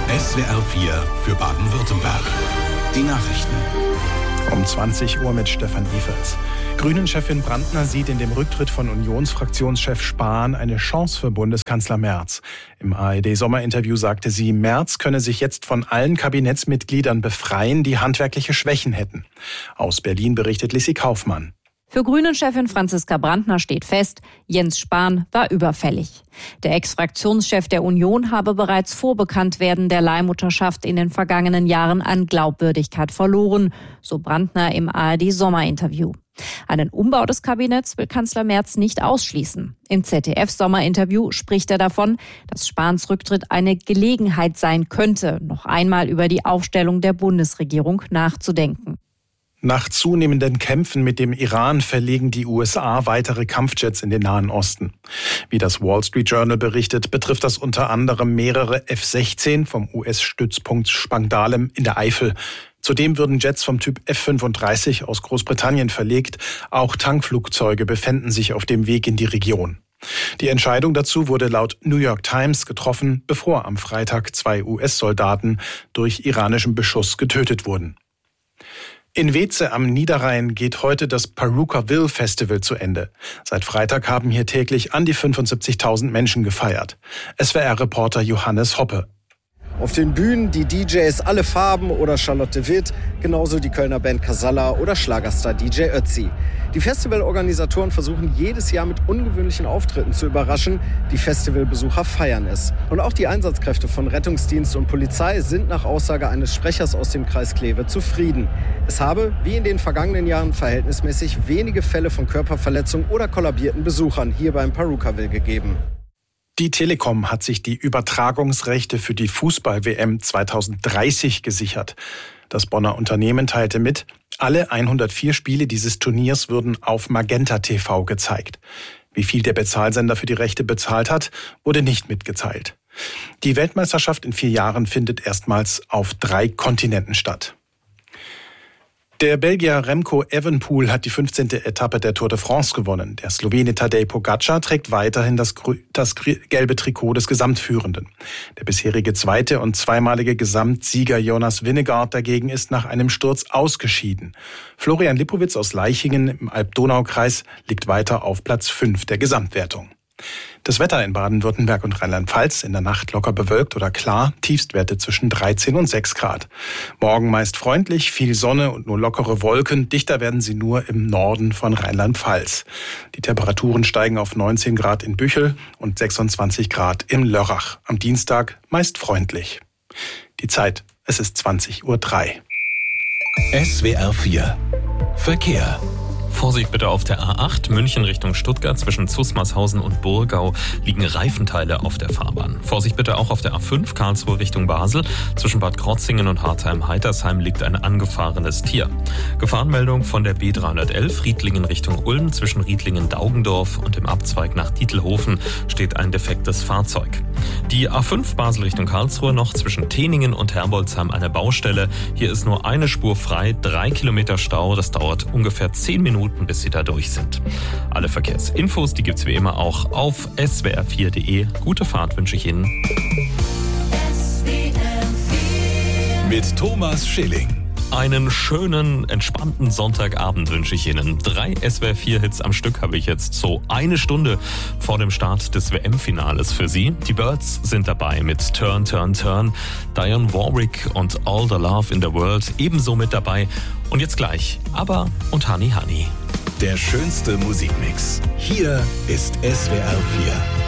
SWR 4 für Baden-Württemberg. Die Nachrichten. Um 20 Uhr mit Stefan Everts. Grünen-Chefin Brandner sieht in dem Rücktritt von Unionsfraktionschef Spahn eine Chance für Bundeskanzler Merz. Im ARD-Sommerinterview sagte sie, Merz könne sich jetzt von allen Kabinettsmitgliedern befreien, die handwerkliche Schwächen hätten. Aus Berlin berichtet Lissi Kaufmann. Für Grünen-Chefin Franziska Brandner steht fest, Jens Spahn war überfällig. Der Ex-Fraktionschef der Union habe bereits vor Bekanntwerden der Leihmutterschaft in den vergangenen Jahren an Glaubwürdigkeit verloren, so Brandner im ARD-Sommerinterview. Einen Umbau des Kabinetts will Kanzler Merz nicht ausschließen. Im ZDF-Sommerinterview spricht er davon, dass Spahns Rücktritt eine Gelegenheit sein könnte, noch einmal über die Aufstellung der Bundesregierung nachzudenken. Nach zunehmenden Kämpfen mit dem Iran verlegen die USA weitere Kampfjets in den Nahen Osten. Wie das Wall Street Journal berichtet, betrifft das unter anderem mehrere F-16 vom US-Stützpunkt Spangdahlem in der Eifel. Zudem würden Jets vom Typ F-35 aus Großbritannien verlegt. Auch Tankflugzeuge befänden sich auf dem Weg in die Region. Die Entscheidung dazu wurde laut New York Times getroffen, bevor am Freitag 2 US-Soldaten durch iranischen Beschuss getötet wurden. In Weeze am Niederrhein geht heute das Purooka-Ville Festival zu Ende. Seit Freitag haben hier täglich an die 75.000 Menschen gefeiert. SWR-Reporter Johannes Hoppe. Auf den Bühnen die DJs Alle Farben oder Charlotte Witt, genauso die Kölner Band Casalla oder Schlagerstar DJ Ötzi. Die Festivalorganisatoren versuchen jedes Jahr mit ungewöhnlichen Auftritten zu überraschen. Die Festivalbesucher feiern es. Und auch die Einsatzkräfte von Rettungsdienst und Polizei sind nach Aussage eines Sprechers aus dem Kreis Kleve zufrieden. Es habe, wie in den vergangenen Jahren, verhältnismäßig wenige Fälle von Körperverletzung oder kollabierten Besuchern hier beim Purooka-Ville gegeben. Die Telekom hat sich die Übertragungsrechte für die Fußball-WM 2030 gesichert. Das Bonner Unternehmen teilte mit, alle 104 Spiele dieses Turniers würden auf Magenta TV gezeigt. Wie viel der Bezahlsender für die Rechte bezahlt hat, wurde nicht mitgeteilt. Die Weltmeisterschaft in 4 Jahren findet erstmals auf 3 Kontinenten statt. Der Belgier Remco Evenepoel hat die 15. Etappe der Tour de France gewonnen. Der Slowene Tadej Pogačar trägt weiterhin das gelbe Trikot des Gesamtführenden. Der bisherige zweite und zweimalige Gesamtsieger Jonas Vingegaard dagegen ist nach einem Sturz ausgeschieden. Florian Lipowitz aus Leichingen im Alb-Donau-Kreis liegt weiter auf Platz 5 der Gesamtwertung. Das Wetter in Baden-Württemberg und Rheinland-Pfalz in der Nacht locker bewölkt oder klar, Tiefstwerte zwischen 13 und 6 Grad. Morgen meist freundlich, viel Sonne und nur lockere Wolken, dichter werden sie nur im Norden von Rheinland-Pfalz. Die Temperaturen steigen auf 19 Grad in Büchel und 26 Grad im Lörrach. Am Dienstag meist freundlich. Die Zeit, es ist 20:03 Uhr. SWR 4 Verkehr. Vorsicht bitte auf der A8 München Richtung Stuttgart. Zwischen Zusmarshausen und Burgau liegen Reifenteile auf der Fahrbahn. Vorsicht bitte auch auf der A5 Karlsruhe Richtung Basel. Zwischen Bad Krotzingen und Hartheim-Heitersheim liegt ein angefahrenes Tier. Gefahrenmeldung von der B311 Riedlingen Richtung Ulm. Zwischen Riedlingen-Daugendorf und dem Abzweig nach Dietelhofen steht ein defektes Fahrzeug. Die A5 Basel Richtung Karlsruhe noch zwischen Teningen und Herbolzheim eine Baustelle. Hier ist nur eine Spur frei, 3 Kilometer Stau. Das dauert ungefähr 10 Minuten, bis Sie da durch sind. Alle Verkehrsinfos, die gibt's wie immer auch auf swr4.de. Gute Fahrt wünsche ich Ihnen. Mit Thomas Schilling. Einen schönen, entspannten Sonntagabend wünsche ich Ihnen. 3 SWR4-Hits am Stück habe ich jetzt so eine Stunde vor dem Start des WM-Finales für Sie. Die Birds sind dabei mit Turn, Turn, Turn. Dionne Warwick und All the Love in the World ebenso mit dabei. Und jetzt gleich ABBA und Honey Honey. Der schönste Musikmix. Hier ist SWR 4.